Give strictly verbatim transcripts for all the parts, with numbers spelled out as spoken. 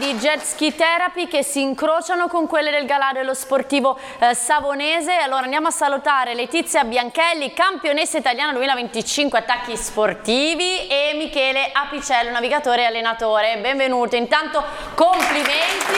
di Jet Ski Therapy che si incrociano con quelle del galà dello sportivo eh, savonese. Allora andiamo a salutare Letizia Bianchelli, campionessa italiana duemilaventicinque attacchi sportivi, e Michele Apicello, navigatore e allenatore. Benvenuto, intanto complimenti.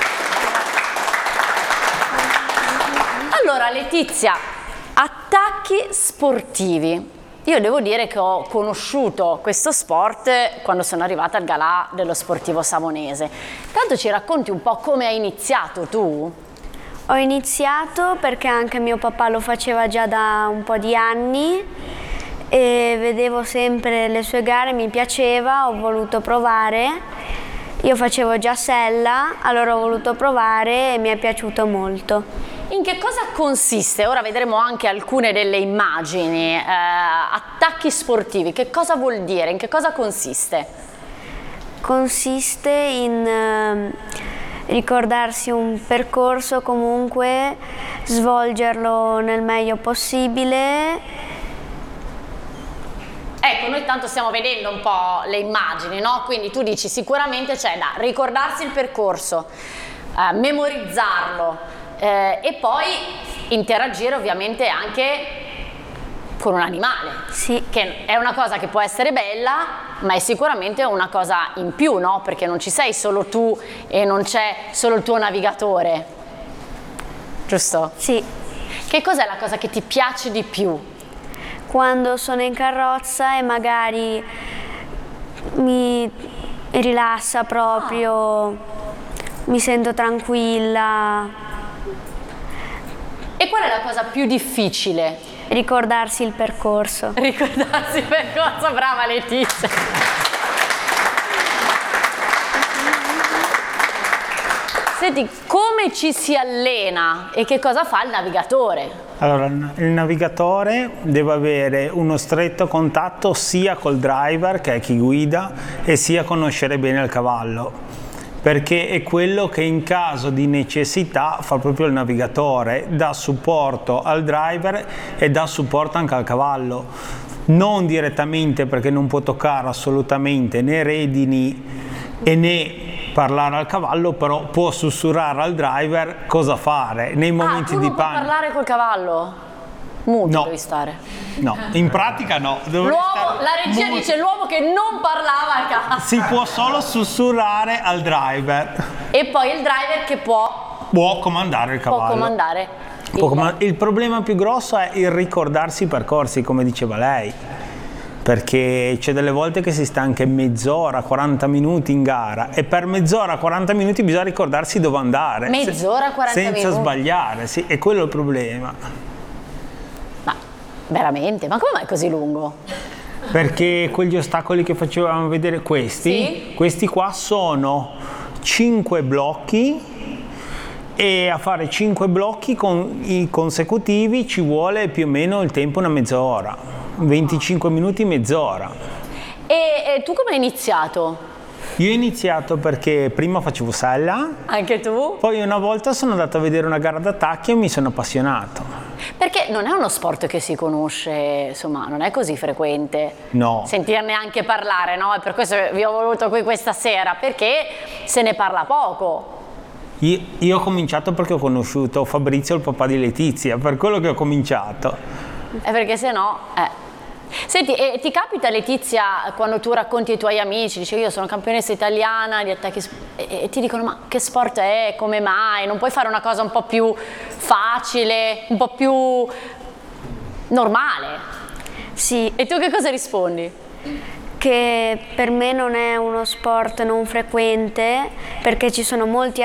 Allora Letizia, attacchi sportivi. Io devo dire che ho conosciuto questo sport quando sono arrivata al galà dello sportivo savonese. Tanto ci racconti un po' come hai iniziato tu? Ho iniziato perché anche mio papà lo faceva già da un po' di anni e vedevo sempre le sue gare, mi piaceva, ho voluto provare. Io facevo già sella, allora ho voluto provare e mi è piaciuto molto. In che cosa consiste? Ora vedremo anche alcune delle immagini. Eh, attacchi sportivi, che cosa vuol dire? In che cosa consiste? Consiste in eh, ricordarsi un percorso, comunque svolgerlo nel meglio possibile. Ecco, noi tanto stiamo vedendo un po' le immagini, no? Quindi tu dici sicuramente c'è da ricordarsi il percorso, eh, memorizzarlo, Eh, e poi interagire ovviamente anche con un animale, sì, che è una cosa che può essere bella, ma è sicuramente una cosa in più, no? Perché non ci sei solo tu e non c'è solo il tuo navigatore, giusto? Sì. Che cos'è la cosa che ti piace di più? Quando sono in carrozza e magari mi rilassa proprio, ah. mi sento tranquilla. E qual è la cosa più difficile? Ricordarsi il percorso. Ricordarsi il percorso, brava Letizia! Senti, come ci si allena e che cosa fa il navigatore? Allora, il navigatore deve avere uno stretto contatto sia col driver, che è chi guida, e sia conoscere bene il cavallo, perché è quello che in caso di necessità fa proprio il navigatore, dà supporto al driver e dà supporto anche al cavallo, non direttamente perché non può toccare assolutamente né redini e né parlare al cavallo, però può sussurrare al driver cosa fare nei momenti ah, tu di non puoi panico. parlare col cavallo? Muto no. devi stare. No, in pratica no. L'uomo, la regia muto. dice l'uomo che non parlava al cavallo. Si può solo sussurrare al driver. E poi il driver che può... Può comandare il cavallo. Può comandare. Può comand- il problema più grosso è il ricordarsi i percorsi, come diceva lei. Perché c'è delle volte che si sta anche mezz'ora, quaranta minuti in gara, e per mezz'ora, quaranta minuti bisogna ricordarsi dove andare. Mezz'ora, quaranta senza minuti? Senza sbagliare, sì, è quello il problema. Ma veramente? Ma come mai è così lungo? Perché quegli ostacoli che facevamo vedere, questi, sì? questi qua sono cinque blocchi, e a fare cinque blocchi con, i consecutivi ci vuole più o meno il tempo una mezz'ora, venticinque minuti, mezz'ora. E, e tu come hai iniziato? Io ho iniziato perché prima facevo sella. Anche tu? Poi una volta sono andato a vedere una gara d'attacchi e mi sono appassionato. Perché non è uno sport che si conosce, insomma, non è così frequente. No. Sentirne anche parlare, no? E per questo vi ho voluto qui questa sera, perché se ne parla poco. Io, io ho cominciato perché ho conosciuto Fabrizio, il papà di Letizia, per quello che ho cominciato. È perché se no... Eh. Senti, e ti capita Letizia quando tu racconti ai tuoi amici, dici io sono campionessa italiana di attacchi e, e ti dicono ma che sport è, come mai, non puoi fare una cosa un po' più facile, un po' più normale? Sì. E tu che cosa rispondi? Che per me non è uno sport non frequente perché ci sono molti